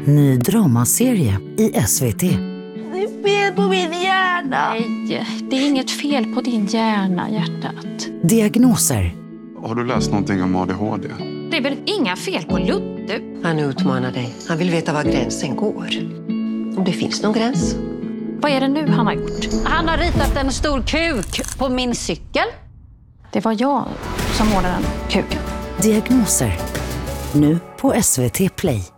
Ny dramaserie i SVT. Det är fel på min hjärna. Nej, det är inget fel på din hjärna, hjärtat. Diagnoser. Har du läst någonting om ADHD? Det är väl inga fel på Ludde? Han utmanar dig. Han vill veta var gränsen går. Om det finns någon gräns. Vad är det nu han har gjort? Han har ritat en stor kuk på min cykel. Det var jag som målade den kuken. Diagnoser. Nu på SVT Play.